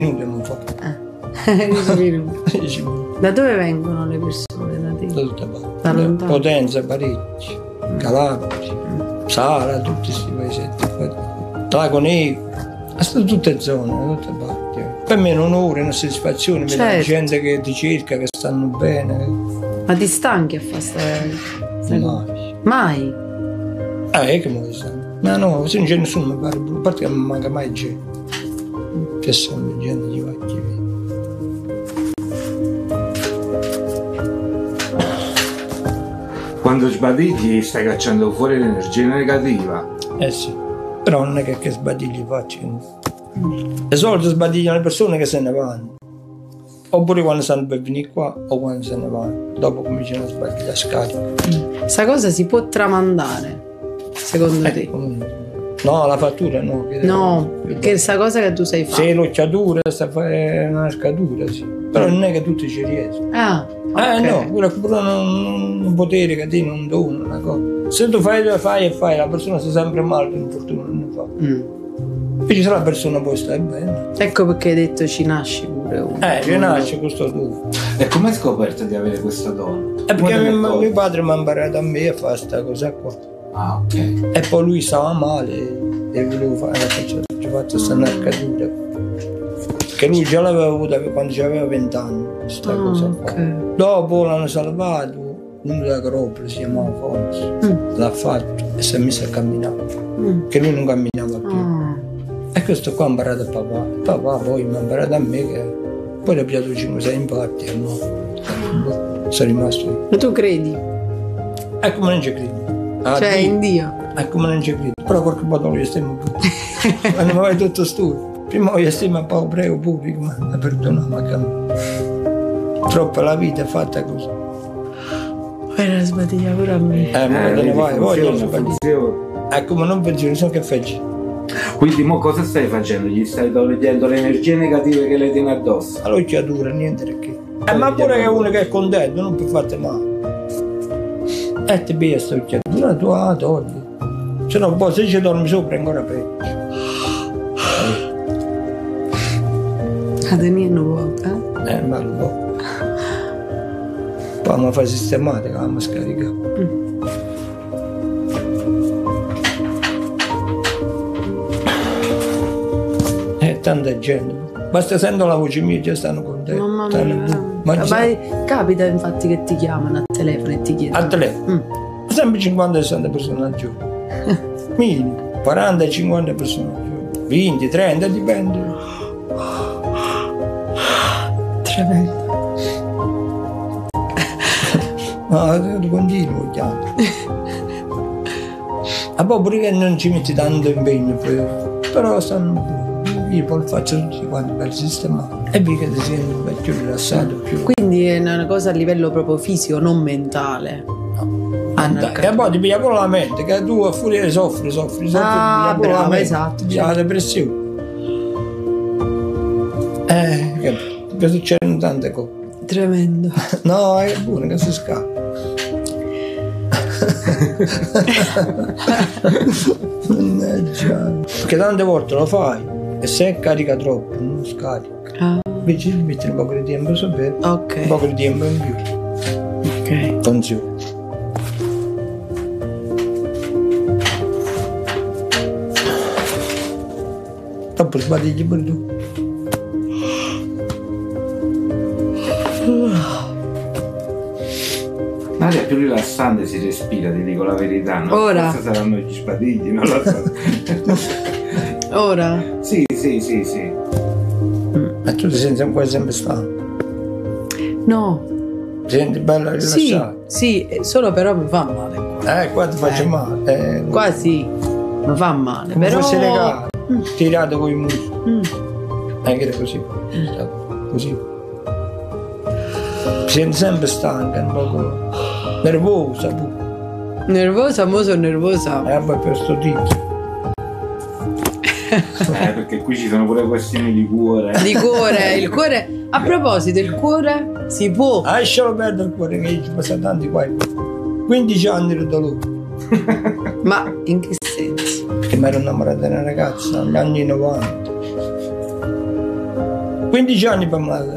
minuti mi fa. 10 minuti. 10 minuti. Da dove vengono le persone da te? Da tutte parti. Da lontano? Potenza, Parecchi, Calabria, Sala, tutti questi paesetti. Lago Nero, sono tutte zone, da tutte parti. Per me è un onore, una soddisfazione vedere Certo. gente che ti cerca, che stanno bene. Ma ti stanchi a fare sta cosa? Mai? Che muoio stanno. No, così non c'è nessuno mi pare, a parte che non manca mai gente. C'è sempre gente che va chi vede. Quando sbadigli stai cacciando fuori l'energia negativa. Sì, però non è che sbadigli faccio. Di solito sbadigliano le persone che se ne vanno. Oppure quando stanno per venire qua o quando se ne vanno. Dopo cominciano a sbagliare, scarica. Questa cosa si può tramandare, secondo te? No, la fattura no. No, che questa cosa che tu sai fare. Se l'occhiatura sta a fare una scatura, sì. Però non è che tutti ci riescono. Ah, ok. No, quello è pure un potere che ti non dono, una cosa. Se tu fai, la persona sta sempre male, per fortuna non ne fa. Invece se la persona può stare bene. Ecco perché hai detto ci nasci pure uno. Ci nasce questo dono. E come hai scoperto di avere questo dono? È perché mio padre mi ha imparato a me a fare questa cosa qua. Ah, ok. E poi lui stava male e volevo fare ci ho fatto questa narcatura. Che lui già l'aveva avuta quando aveva 20 anni, questa cosa qua. Okay. Dopo l'hanno salvato, uno da Gropoli si chiamava Fons, l'ha fatto e si è messo a camminare. Che lui non camminava più. E questo qua ha imparato a papà. Papà poi mi ha imparato a me che poi l'ho piaciuto 5-6 impatti e no. Sono rimasto io. Ma tu credi? Ecco, ma non ci credo. Cioè in Dio? Ecco, ma non ci credo. Però qualche volta lo stiamo pure. Ma non mi vai tutto studio. Prima io stiamo un po' prego pubblico, ma perdona, ma troppo la vita è fatta così. Era sbadiglia pure a me. Ma quando ne vai, voglio sbagliare. funziona. Ecco, ma non pensi, so che faccio. Quindi mo cosa stai facendo? Gli stai togliendo le energie negative che le tieni addosso? All'occhiatura, niente perché. Ma pure che uno che è contento, non può farti male. E ti via sta occhiatura, tu la togli. Se no, poi se ci dormi sopra è ancora peggio. La teniamo poco, Ma lo può. Poi mi fa sistematica, la mi scarica. Tanta gente. Basta sento la voce mia già stanno contenti. Mamma mia. Ma Capita infatti che ti chiamano a telefono e ti chiedono. al telefono. Sempre 50-60 persone al giorno. Minimo. 40-50 persone al giorno. 20-30, dipende. Tremendo. Ma continuo chiamo. A poi pure che non ci metti tanto impegno, però stanno. Io poi lo faccio tutti quanti per sistemare e vi che ti senti più rilassato, più. Quindi è una cosa a livello proprio fisico, non mentale. E poi ti piglia pure la mente, che tu a furia soffri, bravo, esatto. C'è la depressione. Che succedono tante cose. Tremendo. No, è buono che si scappa. Mannaggia. Perché tante volte lo fai e se carica troppo non scarica. Invece ti metti un po' di tempo su bene, un po' di tempo in più. Ok. Funziona. Dopo sbadigli pure tu. L'aria è più rilassante, si respira, ti dico la verità. No? Ora. Forse saranno gli sbadigli, non lo so. Ora? Sì. Ma tu ti senti un po' sempre stanco? No. Ti senti bella rilassata? Sì, solo però mi fa male. Qua ti faccio male. Qua sì, mi fa male. Come però fosse legato, tirato con i muscoli. Anche così. Così. Ti senti sempre stanca, un po' nervosa pure. Nervosa, mo sono nervosa. Poi per sto tipo. Perché qui ci sono pure questioni di cuore. Di cuore, il cuore. A proposito, il cuore si può. Lascialo perdere il cuore, che ci passa tanti qua. 15 anni di dolore. Ma in che senso? Perché mi ero innamorato di una ragazza negli anni 90. 15 anni per me.